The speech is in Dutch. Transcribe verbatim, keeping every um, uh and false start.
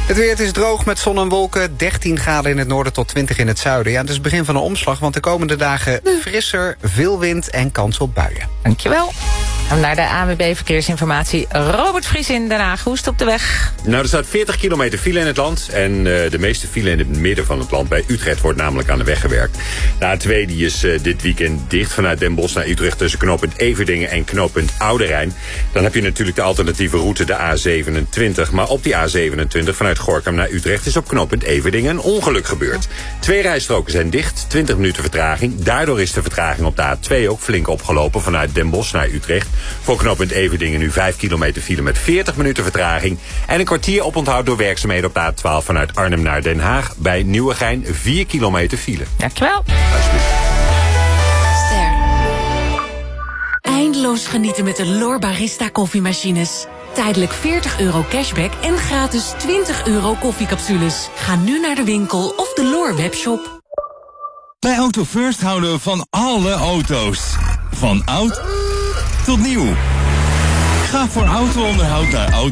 Het weer, het is droog met zon en wolken. dertien graden in het noorden tot twintig in het zuiden. Ja, het is het begin van een omslag, want de komende dagen frisser, veel wind en kans op buien. Dankjewel. En naar de A N W B Verkeersinformatie. Robert Vries in Den Haag. Hoe is het op de weg? Nou, er staat veertig kilometer file in het land. En uh, de meeste file in het midden van het land. Bij Utrecht wordt namelijk aan de weg gewerkt. De A twee die is uh, dit weekend dicht vanuit Den Bosch naar Utrecht... tussen knooppunt Everdingen en knooppunt Oude Rijn. Dan heb je natuurlijk de alternatieve route, de A zevenentwintig. Maar op die A zevenentwintig vanuit Gorinchem naar Utrecht... is op knooppunt Everdingen een ongeluk gebeurd. Twee rijstroken zijn dicht, twintig minuten vertraging. Daardoor is de vertraging op de A twee ook flink opgelopen... vanuit Den Bosch naar Utrecht. Voor knooppunt Everdingen nu vijf kilometer file met veertig minuten vertraging. En een kwartier oponthoud door werkzaamheden op de A twaalf vanuit Arnhem naar Den Haag. Bij Nieuwegein vier kilometer file. Dankjewel. Ster. Eindeloos genieten met de L'OR Barista koffiemachines. Tijdelijk veertig euro cashback en gratis twintig euro koffiecapsules. Ga nu naar de winkel of de L'OR webshop. Bij Auto First houden we van alle auto's. Van oud tot nieuw. Ga voor auto-onderhoud naar Auto